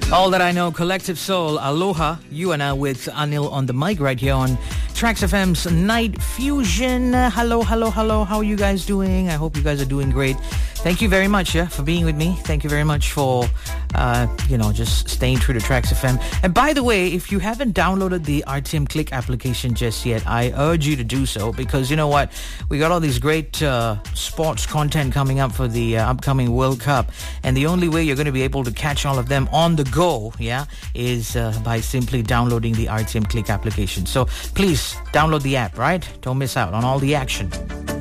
All That I Know, Collective Soul, Aloha. You are now with Anil on the mic right here on Trax FM's Night Fusion. Hello. How are you guys doing? I hope you guys are doing great. Thank you very much for being with me. Thank you very much for, just staying true to Trax FM. And by the way, if you haven't downloaded the RTM Click application just yet, I urge you to do so, because you know what? We got all these great sports content coming up for the upcoming World Cup. And the only way you're going to be able to catch all of them on the go, is by simply downloading the RTM Click application. So please download the app, right? Don't miss out on all the action.